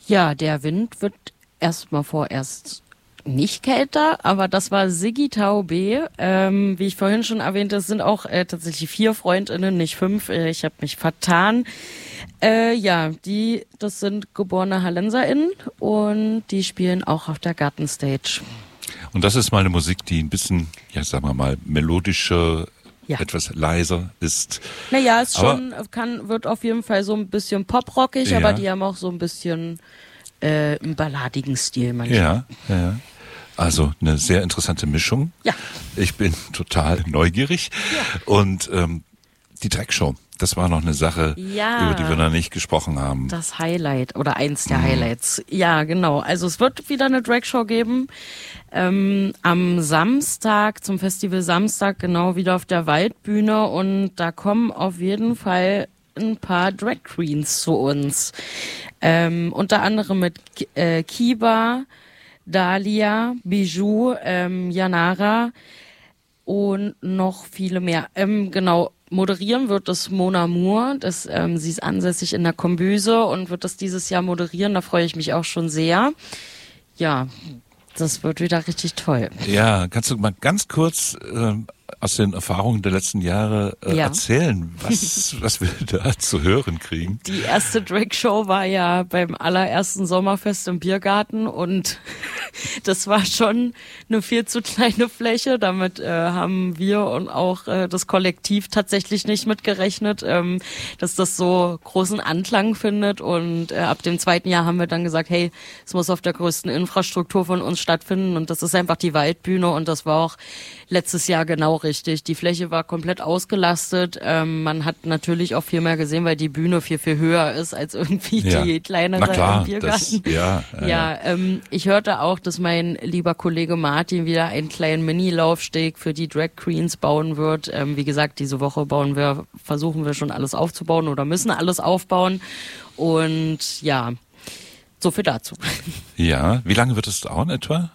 Ja, der Wind wird erstmal vorerst nicht kälter, aber das war Siggi Taube. Wie ich vorhin schon erwähnte, es sind auch tatsächlich 4 FreundInnen, nicht 5. Ich habe mich vertan. Das sind geborene HallenserInnen und die spielen auch auf der Gartenstage. Und das ist mal eine Musik, die ein bisschen, ja, sagen wir mal, melodischer, etwas leiser ist. Naja, wird auf jeden Fall so ein bisschen poprockig, aber die haben auch so ein bisschen einen balladigen Stil manchmal. Ja. Also eine sehr interessante Mischung. Ja. Ich bin total neugierig. Ja. Und die Dreckshow, das war noch eine Sache, über die wir noch nicht gesprochen haben. Das Highlight oder eins der Highlights. Ja, genau. Also es wird wieder eine Dragshow geben. Am Samstag, zum Festival Samstag, genau wieder auf der Waldbühne. Und da kommen auf jeden Fall ein paar Drag Queens zu uns. Unter anderem mit Kiba, Dalia, Bijou, Janara und noch viele mehr. Moderieren wird es Mona Moore. Sie ist ansässig in der Kombüse und wird das dieses Jahr moderieren. Da freue ich mich auch schon sehr. Ja, das wird wieder richtig toll. Ja, kannst du mal ganz kurz aus den Erfahrungen der letzten Jahre erzählen, was wir da zu hören kriegen? Die erste Drag-Show war ja beim allerersten Sommerfest im Biergarten und das war schon eine viel zu kleine Fläche. Damit haben wir und auch das Kollektiv tatsächlich nicht mitgerechnet, dass das so großen Anklang findet. Und ab dem 2. Jahr haben wir dann gesagt, hey, es muss auf der größten Infrastruktur von uns stattfinden und das ist einfach die Waldbühne und das war auch letztes Jahr genau richtig. Die Fläche war komplett ausgelastet. Man hat natürlich auch viel mehr gesehen, weil die Bühne viel, viel höher ist als irgendwie die kleinere im Biergarten. Ich hörte auch, dass mein lieber Kollege Martin wieder einen kleinen Mini-Laufsteg für die Drag Queens bauen wird. Wie gesagt, diese Woche versuchen wir schon alles aufzubauen oder müssen alles aufbauen. Und ja, so viel dazu. Ja, wie lange wird es dauern etwa?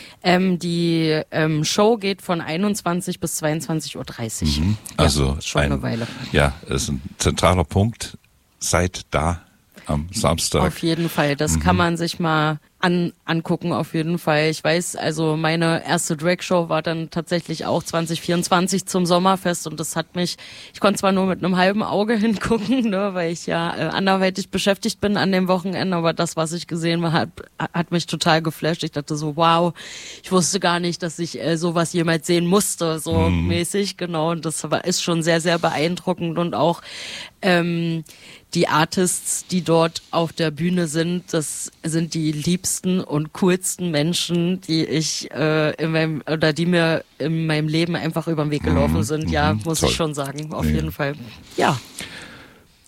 Die Show geht von 21 bis 22:30 Uhr. Also schon eine Weile. Ja, ist ein zentraler Punkt. Seid da am Samstag. Auf jeden Fall, das kann man sich mal angucken, auf jeden Fall. Ich weiß, also meine erste Drag-Show war dann tatsächlich auch 2024 zum Sommerfest und ich konnte zwar nur mit einem halben Auge hingucken, ne, weil ich ja anderweitig beschäftigt bin an dem Wochenende, aber das, was ich gesehen habe, hat mich total geflasht. Ich dachte so, wow, ich wusste gar nicht, dass ich sowas jemals sehen musste, so mäßig, genau. Und das ist schon sehr, sehr beeindruckend und auch die Artists, die dort auf der Bühne sind, das sind die liebsten und coolsten Menschen, die die mir in meinem Leben einfach über den Weg gelaufen sind. Ja, muss ich schon sagen, auf jeden Fall. Ja.